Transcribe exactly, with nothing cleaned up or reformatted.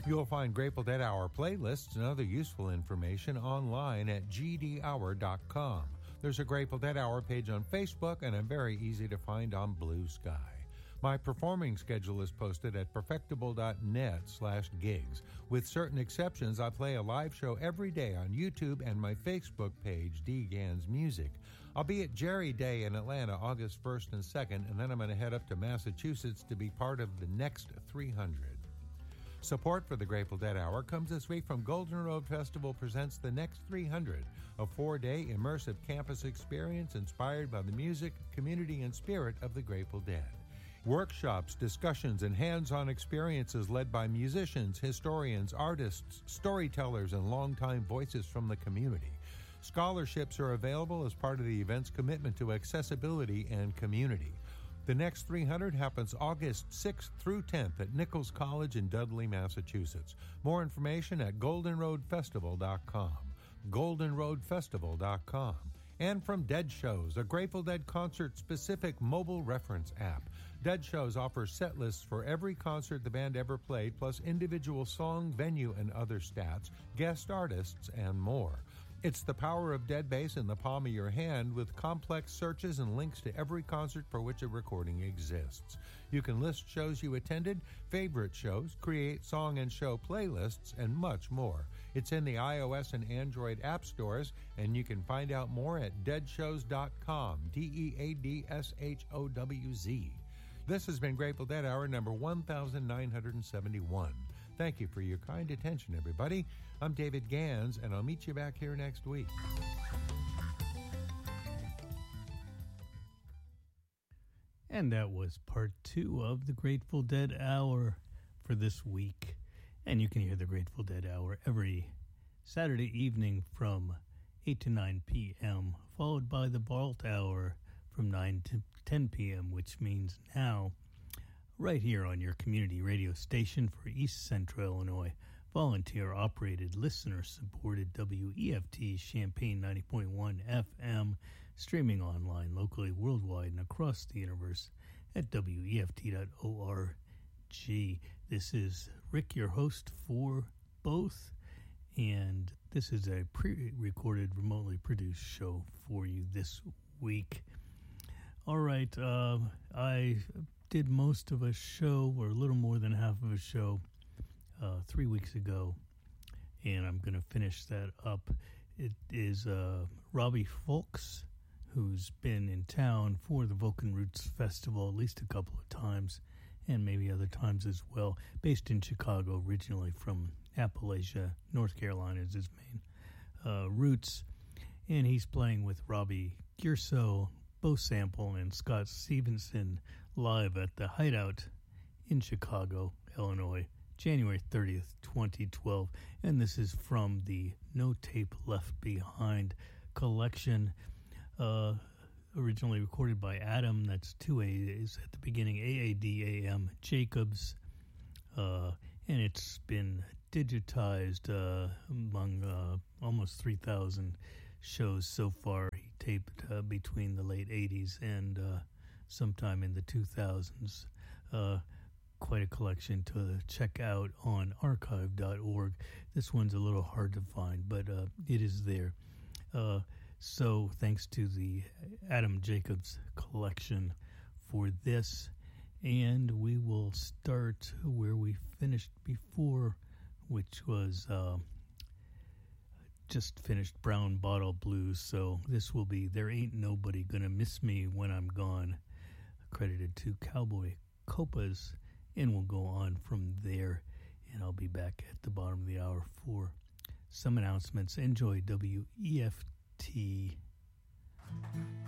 You'll find Grateful Dead Hour playlists and other useful information online at g d hour dot com. There's a Grateful Dead Hour page on Facebook, and I'm very easy to find on Blue Sky. My performing schedule is posted at perfectible.net slash gigs. With certain exceptions, I play a live show every day on YouTube and my Facebook page, D. Gans Music. I'll be at Jerry Day in Atlanta August first and second, and then I'm going to head up to Massachusetts to be part of the Next three hundred. Support for the Grateful Dead Hour comes this week from Golden Road Festival presents The Next three hundred, a four-day immersive campus experience inspired by the music, community, and spirit of the Grateful Dead. Workshops, discussions, and hands-on experiences led by musicians, historians, artists, storytellers, and longtime voices from the community. Scholarships are available as part of the event's commitment to accessibility and community. The Next three hundred happens August sixth through tenth at Nichols College in Dudley, Massachusetts. More information at golden road festival dot com. golden road festival dot com. And from Dead Shows, a Grateful Dead concert-specific mobile reference app. Dead Shows offers set lists for every concert the band ever played, plus individual song, venue, and other stats, guest artists, and more. It's the power of Dead Bass in the palm of your hand with complex searches and links to every concert for which a recording exists. You can list shows you attended, favorite shows, create song and show playlists, and much more. It's in the iOS and Android app stores, and you can find out more at dead shows dot com, D E A D S H O W Z. This has been Grateful Dead Hour number one thousand nine hundred seventy-one. Thank you for your kind attention, everybody. I'm David Gans, and I'll meet you back here next week. And that was part two of the Grateful Dead Hour for this week. And you can hear the Grateful Dead Hour every Saturday evening from eight to nine p.m., followed by the Vault Hour from nine to ten p.m., which means now, right here on your community radio station for East Central Illinois, volunteer-operated, listener-supported W E F T Champaign ninety point one F M, streaming online, locally, worldwide, and across the universe at W E F T dot org. This is Rick, your host for both, and this is a pre-recorded, remotely produced show for you this week. All right, uh, I did most of a show, or a little more than half of a show, uh, three weeks ago, and I'm going to finish that up. It is uh, Robbie Fulks, who's been in town for the Vulcan Roots Festival at least a couple of times, and maybe other times as well. Based in Chicago, originally from Appalachia, North Carolina is his main uh, roots, and he's playing with Robbie Gierso, Bo Sample, and Scott Stevenson live at the Hideout in Chicago, Illinois, January thirtieth, twenty twelve. And this is from the No Tape Left Behind collection, uh, originally recorded by Adam, that's two A's at the beginning, A A D A M Jacobs, uh, and it's been digitized uh, among uh, almost three thousand shows so far. He taped uh, between the late eighties and uh, sometime in the two thousands. Uh, quite a collection to check out on archive dot org. This one's a little hard to find, but uh, it is there. Uh, so thanks to the Adam Jacobs collection for this. And we will start where we finished before, which was... Uh, just finished Brown Bottle Blues, so this will be There Ain't Nobody Gonna Miss Me When I'm Gone, credited to Cowboy Copas, and we'll go on from there, and I'll be back at the bottom of the hour for some announcements. Enjoy W E F T.